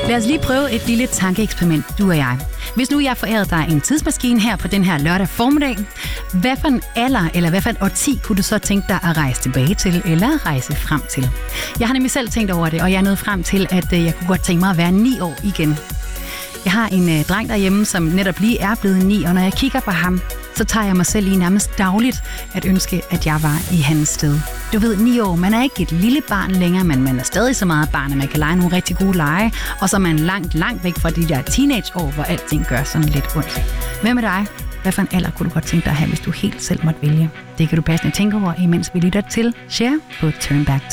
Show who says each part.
Speaker 1: Lad os lige prøve et lille tankeeksperiment, du og jeg. Hvis nu jeg forærede dig en tidsmaskine her på den her lørdag formiddag, hvad for en alder eller hvad for et årti kunne du så tænke dig at rejse tilbage til eller rejse frem til? Jeg har nemlig selv tænkt over det, og jeg er nået frem til, at jeg kunne godt tænke mig at være 9 år igen. Jeg har en dreng derhjemme, som netop lige er blevet 9, og når jeg kigger på ham, så tager jeg mig selv i nærmest dagligt at ønske, at jeg var i hans sted. Du ved, 9 år, man er ikke et lille barn længere, men man er stadig så meget barn, at man kan lege nogle rigtig gode lege, og så er man langt væk fra de der teenageår, hvor alting gør sådan lidt ondt. Hvad med dig? Hvad for en alder kunne du godt tænke dig at have, hvis du helt selv måtte vælge? Det kan du passende tænke over, imens vi lytter til Cher på Turn Back